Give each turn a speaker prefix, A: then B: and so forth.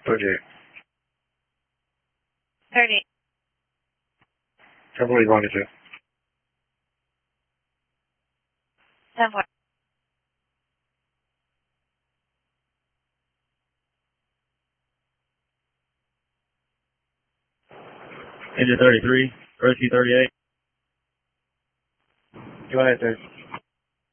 A: 38.
B: 30.
A: Chevrolet longitude.
B: 10-4.
C: Engine 33, rescue 38.
A: Go ahead, sir.